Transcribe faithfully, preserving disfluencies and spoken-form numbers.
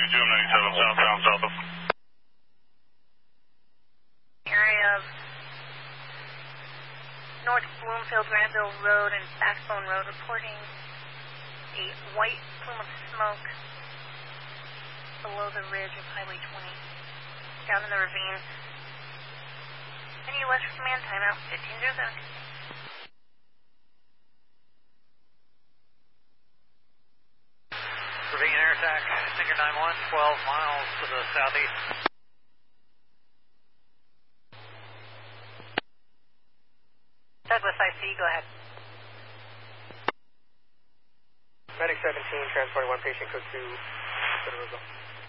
two ninety-seven southbound south of. Area of North Bloomfield, Granville Road, and Backbone Road, reporting a white plume of smoke below the ridge of Highway twenty, down in the ravine. Any West Command, timeout fifteen zero seven. Ravine air attack, Stinger nine one, twelve miles to the southeast. Douglas I C, go ahead. Medic seventeen, transporting one patient, code two, Federal.